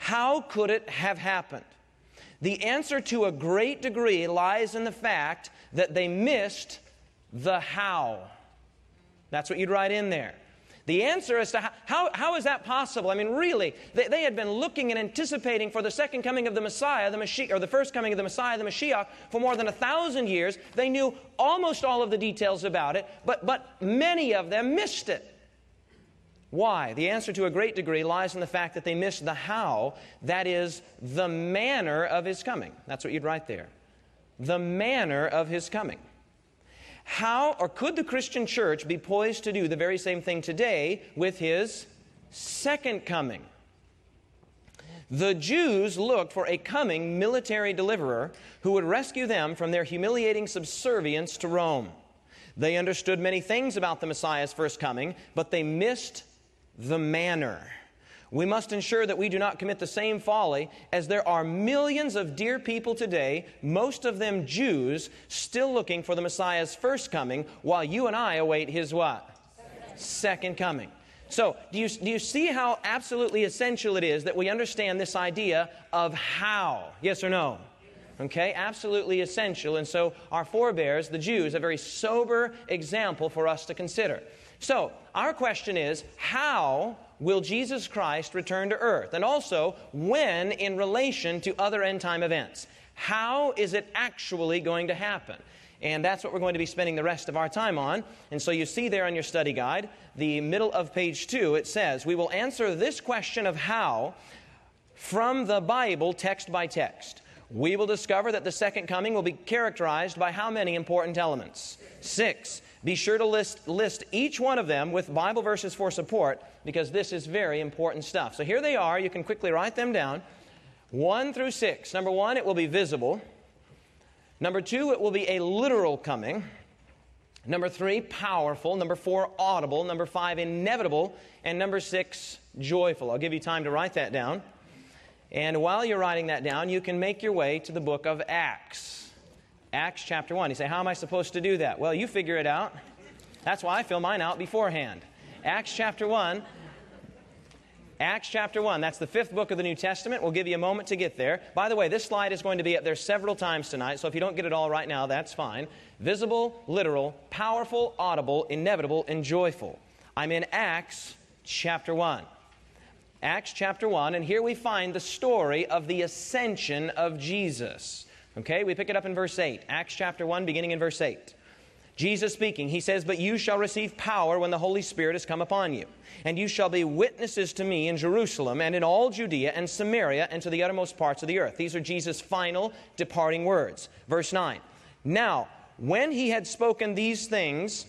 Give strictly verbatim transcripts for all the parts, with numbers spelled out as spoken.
How could it have happened? The answer to a great degree lies in the fact that they missed the how. That's what you'd write in there. The answer as to how, how, how is that possible? I mean, really, they, they had been looking and anticipating for the second coming of the Messiah, the Mashiach, or the first coming of the Messiah, the Mashiach, for more than a thousand years. They knew almost all of the details about it, but, but many of them missed it. Why? The answer to a great degree lies in the fact that they missed the how, that is, the manner of His coming. That's what you'd write there. The manner of His coming. How, or could the Christian church be poised to do the very same thing today with His second coming? The Jews looked for a coming military deliverer who would rescue them from their humiliating subservience to Rome. They understood many things about the Messiah's first coming, but they missed the manner. We must ensure that we do not commit the same folly, as there are millions of dear people today, most of them Jews, still looking for the Messiah's first coming, while you and I await His what? Second, Second coming. So, do you, do you see how absolutely essential it is that we understand this idea of how? Yes or no? Okay, absolutely essential. And so our forebears, the Jews, a very sober example for us to consider. So, our question is, how will Jesus Christ return to earth? And also, when in relation to other end-time events? How is it actually going to happen? And that's what we're going to be spending the rest of our time on. And so you see there on your study guide, the middle of page two, it says, we will answer this question of how from the Bible, text by text. We will discover that the second coming will be characterized by how many important elements? Six. Be sure to list, list each one of them with Bible verses for support, because this is very important stuff. So here they are. You can quickly write them down. One through six. Number one, it will be visible. Number two, it will be a literal coming. Number three, powerful. Number four, audible. Number five, inevitable. And number six, joyful. I'll give you time to write that down. And while you're writing that down, you can make your way to the book of Acts. Acts chapter one. You say, how am I supposed to do that? Well, you figure it out. That's why I fill mine out beforehand. Acts chapter one. Acts chapter one. That's the fifth book of the New Testament. We'll give you a moment to get there. By the way, this slide is going to be up there several times tonight, so if you don't get it all right now, that's fine. Visible, literal, powerful, audible, inevitable, and joyful. I'm in Acts chapter one. Acts chapter one, and here we find the story of the ascension of Jesus. Okay, we pick it up in verse eight. Acts chapter one, beginning in verse eight. Jesus speaking, He says, but you shall receive power when the Holy Spirit has come upon you. And you shall be witnesses to me in Jerusalem and in all Judea and Samaria and to the uttermost parts of the earth. These are Jesus' final departing words. Verse nine. Now, when He had spoken these things,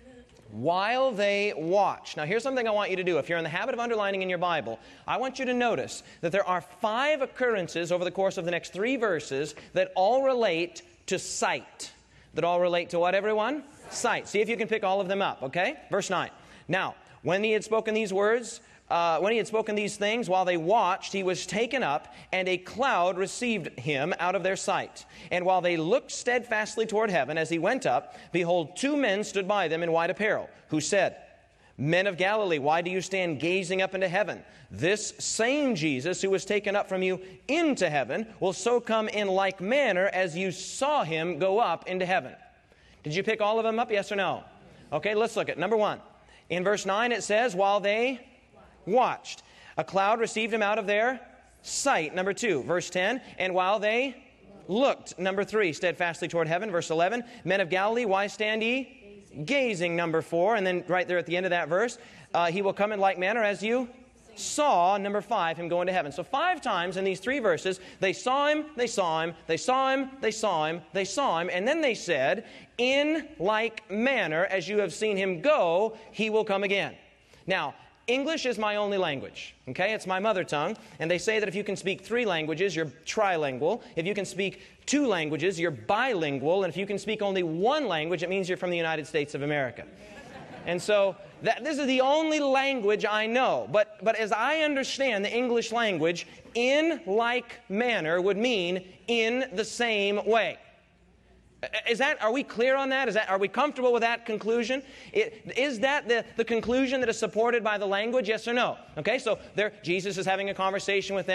while they watch. Now, here's something I want you to do. If you're in the habit of underlining in your Bible, I want you to notice that there are five occurrences over the course of the next three verses that all relate to sight. That all relate to what, everyone? Sight. See if you can pick all of them up, okay? Verse nine. Now, when He had spoken these words, Uh, when He had spoken these things, while they watched, He was taken up, and a cloud received Him out of their sight. And while they looked steadfastly toward heaven as He went up, behold, two men stood by them in white apparel, who said, Men of Galilee, why do you stand gazing up into heaven? This same Jesus who was taken up from you into heaven will so come in like manner as you saw Him go up into heaven. Did you pick all of them up, yes or no? Okay, let's look at number one. In verse nine it says, while they watched, a cloud received Him out of their sight. Number two, verse ten, and while they looked. Number three, steadfastly toward heaven. Verse eleven, men of Galilee, why stand ye gazing? Gazing. Number four, and then right there at the end of that verse, uh, He will come in like manner as you saw. Number five, Him go into heaven. So five times in these three verses, they saw Him, they saw Him, they saw Him, they saw Him, they saw Him, and then they said, in like manner as you have seen Him go, He will come again. Now, English is my only language, okay? It's my mother tongue, and they say that if you can speak three languages, you're trilingual. If you can speak two languages, you're bilingual, and if you can speak only one language, it means you're from the United States of America. And so that, this is the only language I know. But, but as I understand the English language, in like manner would mean in the same way. Is that, are we clear on that? Is that, are we comfortable with that conclusion? It, is that the, the conclusion that is supported by the language? Yes or no? Okay, so there, Jesus is having a conversation with them.